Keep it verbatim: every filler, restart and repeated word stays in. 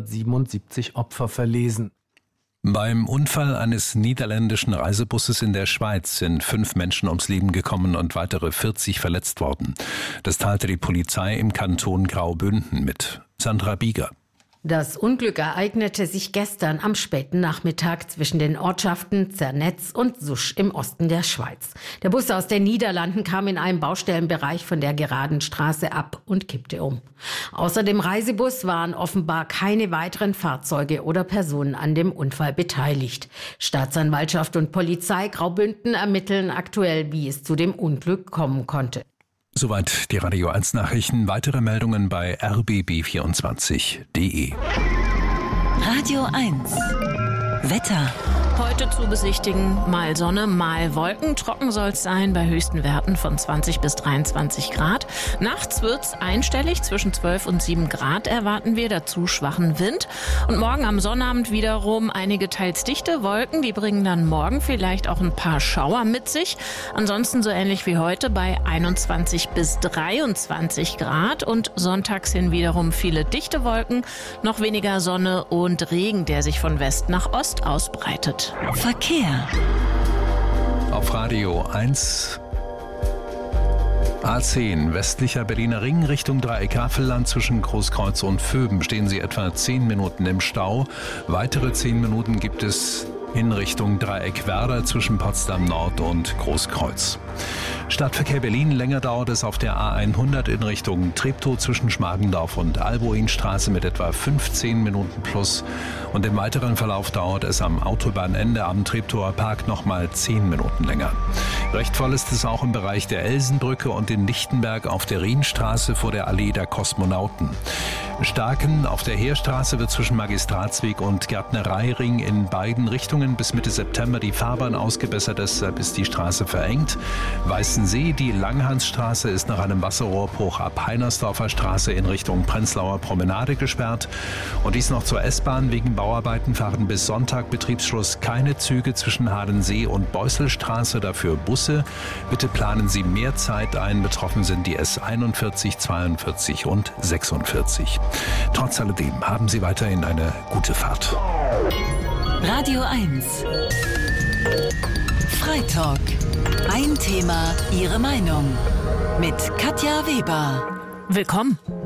hundertsiebenundsiebzig Opfer verlesen. Beim Unfall eines niederländischen Reisebusses in der Schweiz sind fünf Menschen ums Leben gekommen und weitere vierzig verletzt worden. Das teilte die Polizei im Kanton Graubünden mit. Sandra Bieger. Das Unglück ereignete sich gestern am späten Nachmittag zwischen den Ortschaften Zernetz und Susch im Osten der Schweiz. Der Bus aus den Niederlanden kam in einem Baustellenbereich von der geraden Straße ab und kippte um. Außer dem Reisebus waren offenbar keine weiteren Fahrzeuge oder Personen an dem Unfall beteiligt. Staatsanwaltschaft und Polizei Graubünden ermitteln aktuell, wie es zu dem Unglück kommen konnte. Soweit die Radio eins Nachrichten. Weitere Meldungen bei r b b vierundzwanzig punkt d e. Radio eins Wetter. Heute zu besichtigen, mal Sonne, mal Wolken. Trocken soll es sein bei höchsten Werten von zwanzig bis dreiundzwanzig Grad. Nachts wird's einstellig, zwischen zwölf und sieben Grad erwarten wir, dazu schwachen Wind. Und morgen am Sonnabend wiederum einige teils dichte Wolken, die bringen dann morgen vielleicht auch ein paar Schauer mit sich. Ansonsten so ähnlich wie heute bei einundzwanzig bis dreiundzwanzig Grad und sonntags hin wiederum viele dichte Wolken, noch weniger Sonne und Regen, der sich von West nach Ost ausbreitet. Verkehr. Auf Radio eins A zehn, westlicher Berliner Ring Richtung Dreieck-Havelland zwischen Großkreuz und Vöben stehen Sie etwa zehn Minuten im Stau. Weitere zehn Minuten gibt es in Richtung Dreieck-Werder zwischen Potsdam Nord und Großkreuz. Stadtverkehr Berlin, länger dauert es auf der A hundert in Richtung Treptow zwischen Schmargendorf und Alboinstraße mit etwa fünfzehn Minuten plus. Und im weiteren Verlauf dauert es am Autobahnende am Treptower Park nochmal zehn Minuten länger. Recht voll ist es auch im Bereich der Elsenbrücke und in Lichtenberg auf der Rienstraße vor der Allee der Kosmonauten. Starken auf der Heerstraße wird zwischen Magistratsweg und Gärtnereiring in beiden Richtungen bis Mitte September die Fahrbahn ausgebessert, deshalb ist die Straße verengt. Weißensee, die Langhansstraße ist nach einem Wasserrohrbruch ab Heinersdorfer Straße in Richtung Prenzlauer Promenade gesperrt. Und dies noch zur S-Bahn. Wegen Bauarbeiten fahren bis Sonntag Betriebsschluss keine Züge zwischen Hadensee und Beusselstraße, dafür Busse. Bitte planen Sie mehr Zeit ein. Betroffen sind die S einundvierzig, zweiundvierzig und sechsundvierzig. Trotz alledem haben Sie weiterhin eine gute Fahrt. Radio eins Freitalk. Ein Thema, Ihre Meinung. Mit Katja Weber. Willkommen.